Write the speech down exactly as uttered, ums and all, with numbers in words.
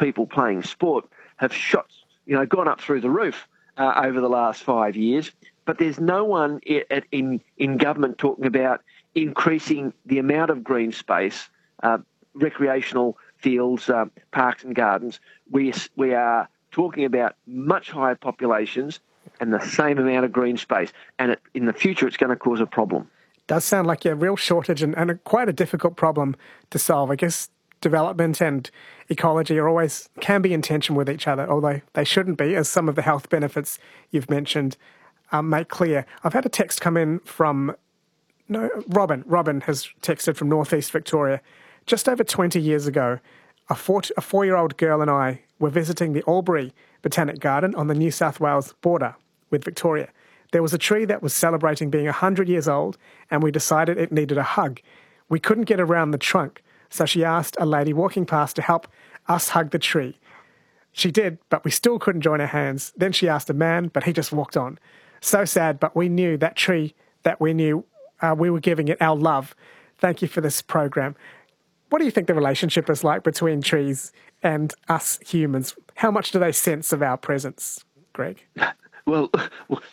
people playing sport have shot, you know, gone up through the roof uh, over the last five years. But there's no one in, in, in government talking about increasing the amount of green space, uh, recreational fields, uh, parks and gardens. We, we are talking about much higher populations and the same amount of green space. And it, in the future, it's going to cause a problem. Does sound like a real shortage and, and a, quite a difficult problem to solve. I guess development and ecology are always can be in tension with each other, although they shouldn't be, as some of the health benefits you've mentioned um, make clear. I've had a text come in from no Robin. Robin has texted from northeast Victoria. Just over twenty years ago, a, four, a four-year-old girl and I were visiting the Albury Botanic Garden on the New South Wales border with Victoria. There was a tree that was celebrating being one hundred years old, and we decided it needed a hug. We couldn't get around the trunk, so she asked a lady walking past to help us hug the tree. She did, but we still couldn't join our hands. Then she asked a man, but he just walked on. So sad, but we knew that tree, that we knew uh, we were giving it our love. Thank you for this program. What do you think the relationship is like between trees and us humans? How much do they sense of our presence, Greg? Well,